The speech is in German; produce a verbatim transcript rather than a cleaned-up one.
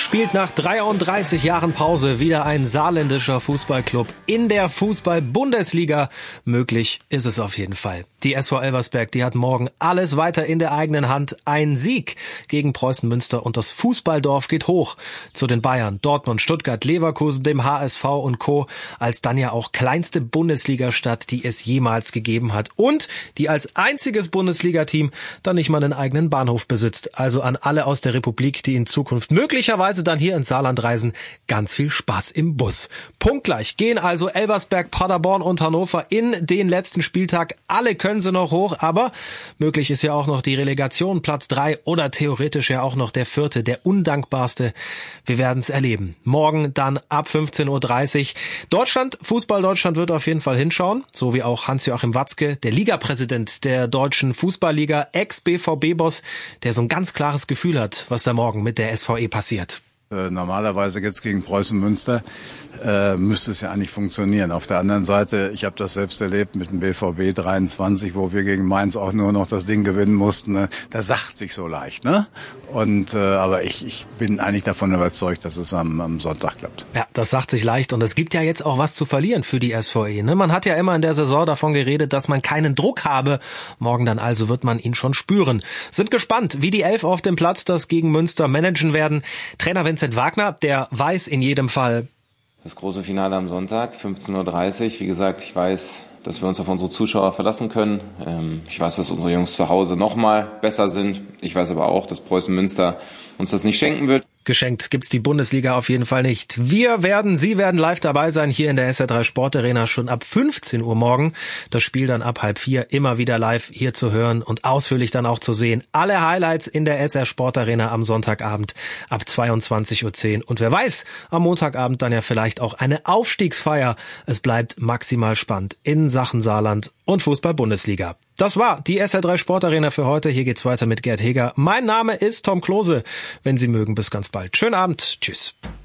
spielt nach dreiunddreißig Jahren Pause wieder ein saarländischer Fußballclub in der Fußball-Bundesliga. Möglich ist es auf jeden Fall. Die S V Elversberg, die hat morgen alles weiter in der eigenen Hand. Ein Sieg gegen Preußen Münster und das Fußballdorf geht hoch zu den Bayern, Dortmund, Stuttgart, Leverkusen, dem H S V und Co. als dann ja auch kleinste Bundesligastadt, die es jemals gegeben hat und die als einziges Bundesligateam dann nicht mal einen eigenen Bahnhof besitzt. Also an alle aus der Republik, die in Zukunft möglicherweise dann hier ins Saarland reisen, ganz viel Spaß im Bus. Punktgleich gehen also Elversberg, Paderborn und Hannover in den letzten Spieltag. Alle können sie noch hoch, aber möglich ist ja auch noch die Relegation, Platz drei oder theoretisch ja auch noch der vierte, der undankbarste. Wir werden es erleben. Morgen dann ab fünfzehn Uhr dreißig. Deutschland, Fußball Deutschland wird auf jeden Fall hinschauen, so wie auch Hans-Joachim Watzke, der Ligapräsident der deutschen Fußballliga, Ex-B V B-Boss, der so ein ganz klares Gefühl hat, was da morgen mit der S V E passiert. Normalerweise geht's gegen Preußen Münster, äh, müsste es ja eigentlich funktionieren. Auf der anderen Seite, ich habe das selbst erlebt mit dem B V B dreiundzwanzig, wo wir gegen Mainz auch nur noch das Ding gewinnen mussten. Ne? Da sagt sich so leicht, ne? Und äh, aber ich, ich bin eigentlich davon überzeugt, dass es am, am Sonntag klappt. Ja, das sagt sich leicht und es gibt ja jetzt auch was zu verlieren für die S V E. Ne? Man hat ja immer in der Saison davon geredet, dass man keinen Druck habe. Morgen dann also wird man ihn schon spüren. Sind gespannt, wie die Elf auf dem Platz das gegen Münster managen werden. Trainer Vincent Wagner, der weiß in jedem Fall. Das große Finale am Sonntag, fünfzehn Uhr dreißig. Wie gesagt, ich weiß, dass wir uns auf unsere Zuschauer verlassen können. Ich weiß, dass unsere Jungs zu Hause nochmal besser sind. Ich weiß aber auch, dass Preußen Münster uns das nicht schenken wird. Geschenkt gibt's die Bundesliga auf jeden Fall nicht. Wir werden, Sie werden live dabei sein hier in der S R drei Sportarena schon ab fünfzehn Uhr morgen. Das Spiel dann ab halb vier immer wieder live hier zu hören und ausführlich dann auch zu sehen. Alle Highlights in der S R Sportarena am Sonntagabend ab zweiundzwanzig Uhr zehn. Und wer weiß, am Montagabend dann ja vielleicht auch eine Aufstiegsfeier. Es bleibt maximal spannend in Sachen Saarland und Fußball-Bundesliga. Das war die S R drei Sportarena für heute. Hier geht's weiter mit Gerd Heger. Mein Name ist Tom Klose. Wenn Sie mögen, bis ganz bald. Schönen Abend. Tschüss.